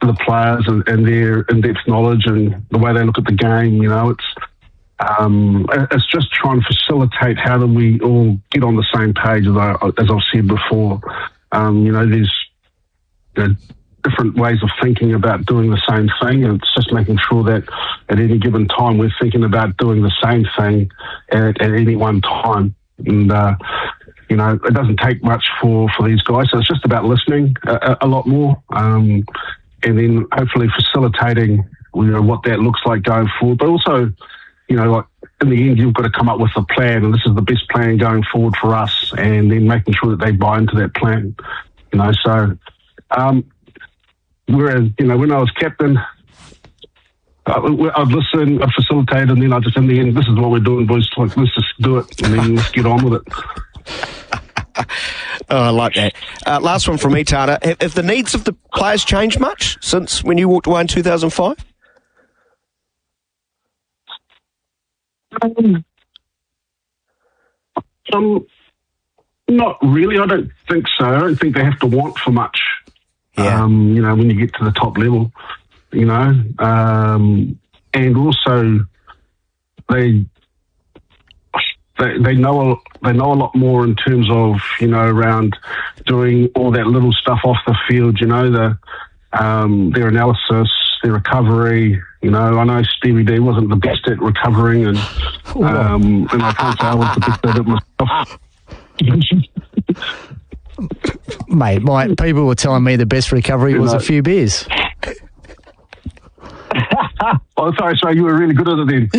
the players and their in-depth knowledge and the way they look at the game. It's just trying to facilitate how do we all get on the same page, as I've said before. There's different ways of thinking about doing the same thing, and it's just making sure that at any given time we're thinking about doing the same thing at any one time. And it doesn't take much for these guys, so it's just about listening a lot more, and then hopefully facilitating what that looks like going forward. But also, like in the end, you've got to come up with a plan, and this is the best plan going forward for us, and then making sure that they buy into that plan. Whereas, when I was captain, I'd listen, I'd facilitate, and then I just, in the end, this is what we're doing, boys. Like, let's just do it, and then let's get on with it. Oh, I like that. Last one from me, Tana. Have the needs of the players changed much since when you walked away in 2005? Not really. I don't think so. I don't think they have to want for much. Yeah. When you get to the top level, and also they know a lot more in terms of around doing all that little stuff off the field. Their analysis, their recovery. I know Stevie D wasn't the best at recovering, and I can't say I was the best at it myself. Mate, people were telling me the best recovery was a few beers. Oh, sorry, you were really good at it then.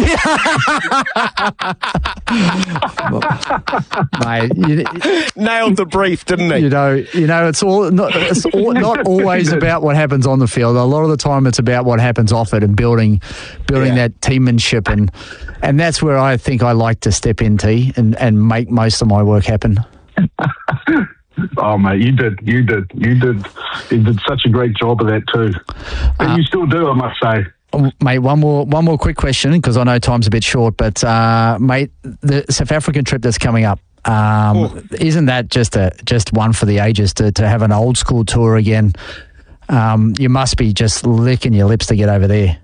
Mate, nailed the brief, didn't he? It's not always about what happens on the field. A lot of the time, it's about what happens off it and building that teammanship, and that's where I think I like to step into and make most of my work happen. Oh, mate, you did such a great job of that too, and you still do, I must say. Mate, one more quick question, because I know time's a bit short, but mate, the South African trip that's coming up, isn't that just one for the ages to have an old school tour again? You must be just licking your lips to get over there.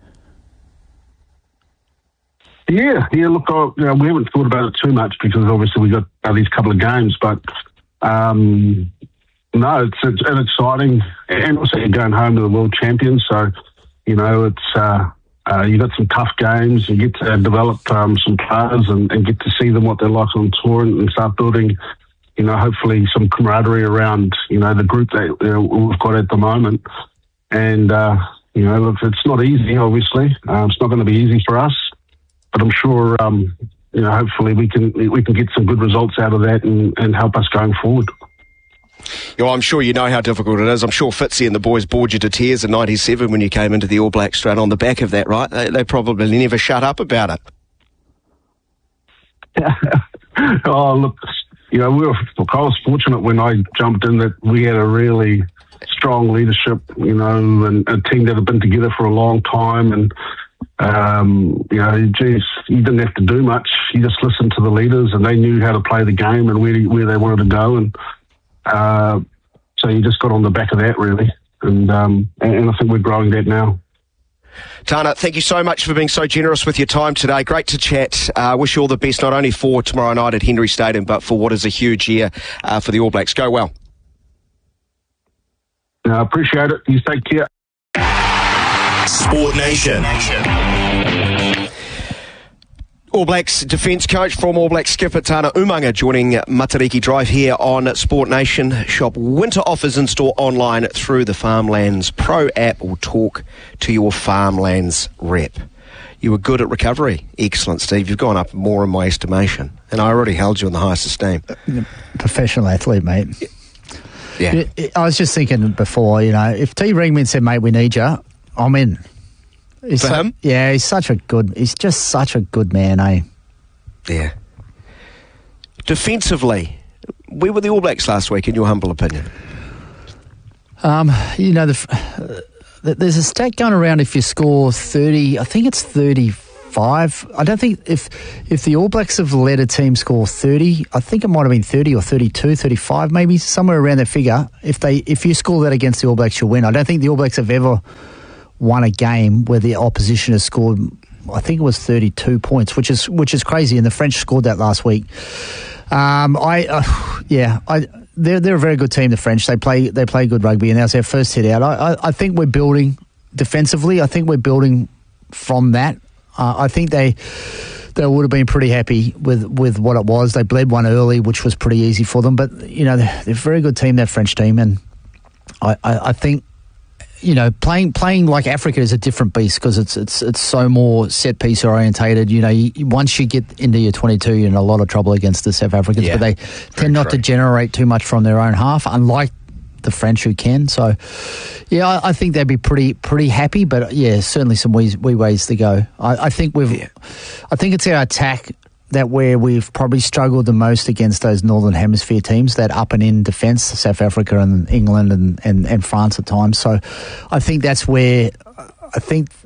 Yeah. Look, we haven't thought about it too much because obviously we got these couple of games, but no, it's exciting, and also you're going home to the world champions, so it's you got some tough games. You get to develop some players and get to see them what they're like on tour and start building, hopefully some camaraderie around the group that we've got at the moment. And it's not easy, obviously. It's not going to be easy for us, but I'm sure hopefully we can get some good results out of that and help us going forward. I'm sure you know how difficult it is. I'm sure Fitzy and the boys bored you to tears in '97 when you came into the All Blacks straight on the back of that, right? They probably never shut up about it. Oh, look, I was fortunate when I jumped in that we had a really strong leadership, and a team that had been together for a long time, and you didn't have to do much. You just listened to the leaders, and they knew how to play the game and where they wanted to go, and so you just got on the back of that, really, and I think we're growing that now. Tana, thank you so much for being so generous with your time today. Great to chat. Wish you all the best, not only for tomorrow night at Henry Stadium, but for what is a huge year for the All Blacks. Go well. I appreciate it. You take care. Sport Nation. All Blacks defence coach, former All Blacks skipper Tana Umaga joining Matariki Drive here on Sport Nation. Shop winter offers in store online through the Farmlands Pro app, or talk to your Farmlands rep. You were good at recovery. Excellent, Steve. You've gone up more in my estimation, and I already held you in the highest esteem. Professional athlete, mate. Yeah. I was just thinking before, if T rang me and said, mate, we need you, I'm in. For him? Yeah, he's just such a good man, eh? Yeah. Defensively, where were the All Blacks last week, in your humble opinion? There's a stat going around if you score 30, I think it's 35 35. I don't think if the All Blacks have let a team score 30, I think it might have been 30 or 32, 35 maybe, somewhere around that figure. If you score that against the All Blacks, you'll win. I don't think the All Blacks have ever won a game where the opposition has scored, I think it was 32 points, which is crazy, and the French scored that last week. They're a very good team, the French. They play good rugby, and that's their first hit out. I think we're building defensively. I think we're building from that. I think they would have been pretty happy with what it was. They bled one early, which was pretty easy for them. But, they're a very good team, that French team, and I think, playing like Africa is a different beast because it's so more set piece orientated. Once you get into your 22, you're in a lot of trouble against the South Africans, but they tend not to generate too much from their own half, unlike the French who can. So, I think they'd be pretty happy. But certainly some wee ways to go. I think I think it's our attack that where we've probably struggled the most against those Northern Hemisphere teams, that up and in defence, South Africa and England and France at times. So I think that's where I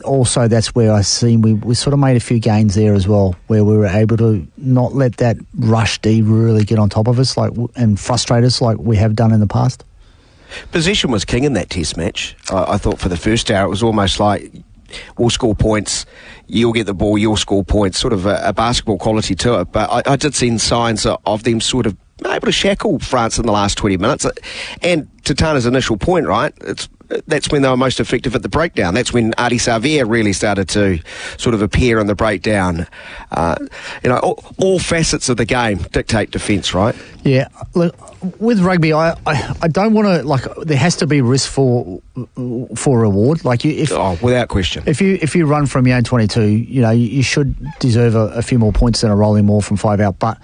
see we sort of made a few gains there as well, where we were able to not let that rush D really get on top of us and frustrate us like we have done in the past. Possession was king in that test match. I thought for the first hour it was almost like we'll score points, you'll get the ball, you'll score points, sort of a basketball quality to it. But I did see signs of them sort of able to shackle France in the last 20 minutes. And to Tana's initial point, right, that's when they were most effective at the breakdown. That's when Ardie Savea really started to sort of appear in the breakdown. All facets of the game dictate defence, right? Yeah, look, with rugby, I don't want to, there has to be risk for reward. Without question. If you run from your own 22, you should deserve a few more points than a rolling maul from 5 out. But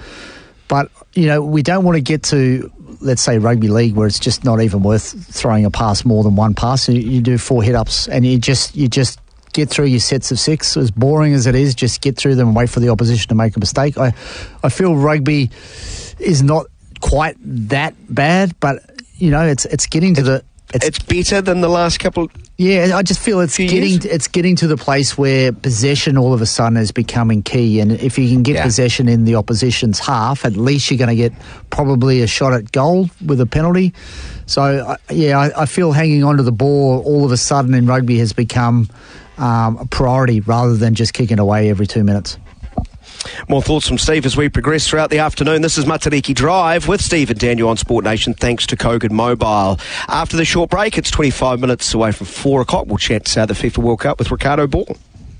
we don't want to get to, let's say, rugby league where it's just not even worth throwing a pass more than one pass. You do 4 hit-ups and you just get through your sets of 6. As boring as it is, just get through them and wait for the opposition to make a mistake. I feel rugby is not quite that bad, but it's getting to the... It's better than the last couple... Yeah, I just feel it's getting to the place where possession all of a sudden is becoming key, and if you can get possession in the opposition's half, at least you're going to get probably a shot at goal with a penalty. So, I feel hanging on to the ball all of a sudden in rugby has become a priority rather than just kicking away every 2 minutes. More thoughts from Steve as we progress throughout the afternoon. This is Matariki Drive with Steve and Daniel on Sport Nation, thanks to Kogan Mobile. After the short break, it's 25 minutes away from 4 o'clock. We'll chat the FIFA World Cup with Ricardo Ball.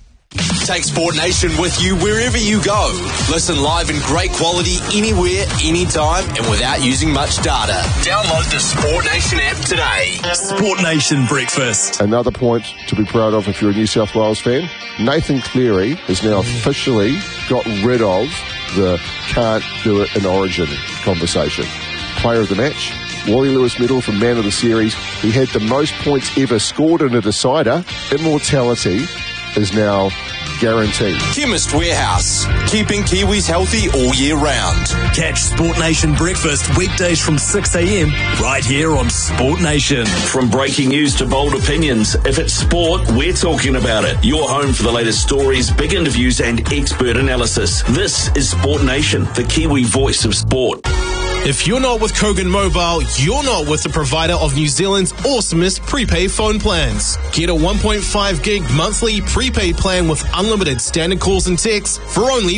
Take Sport Nation with you wherever you go. Listen live in great quality anywhere, anytime, and without using much data. Download the Sport Nation app today. Sport Nation Breakfast. Another point to be proud of if you're a New South Wales fan. Nathan Cleary has now officially got rid of the can't do it in Origin conversation. Player of the match, Wally Lewis medal for Man of the Series. He had the most points ever scored in a decider. Immortality is now guaranteed. Chemist Warehouse, keeping Kiwis healthy all year round. Catch Sport Nation Breakfast weekdays from 6 a.m. right here on Sport Nation. From breaking news to bold opinions, if it's sport, we're talking about it. Your home for the latest stories, big interviews and expert analysis. This is Sport Nation, the Kiwi voice of sport. If you're not with Kogan Mobile, you're not with the provider of New Zealand's awesomest prepaid phone plans. Get a 1.5 gig monthly prepaid plan with unlimited standard calls and texts for only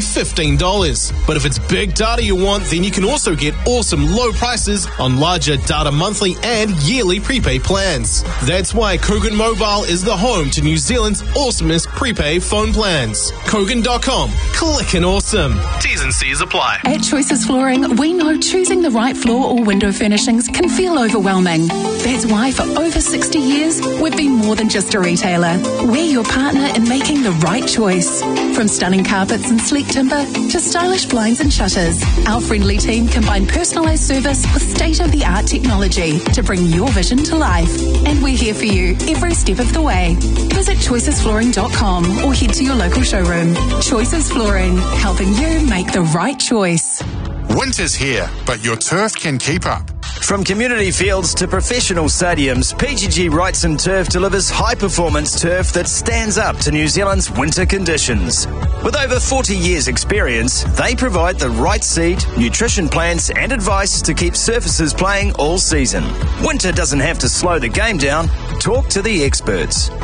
$15. But if it's big data you want, then you can also get awesome low prices on larger data monthly and yearly prepaid plans. That's why Kogan Mobile is the home to New Zealand's awesomest prepaid phone plans. Kogan.com. Clickin' awesome. T's and C's apply. At Choices Flooring, we know choosing the right floor or window furnishings can feel overwhelming. That's why for over 60 years, we've been more than just a retailer. We're your partner in making the right choice. From stunning carpets and sleek timber to stylish blinds and shutters, our friendly team combine personalised service with state-of-the-art technology to bring your vision to life. And we're here for you every step of the way. Visit choicesflooring.com or head to your local showroom. Choices Flooring, helping you make the right choice. Winter's here, but your turf can keep up. From community fields to professional stadiums, PGG Wrightson Turf delivers high-performance turf that stands up to New Zealand's winter conditions. With over 40 years' experience, they provide the right seed, nutrition plans and advice to keep surfaces playing all season. Winter doesn't have to slow the game down. Talk to the experts.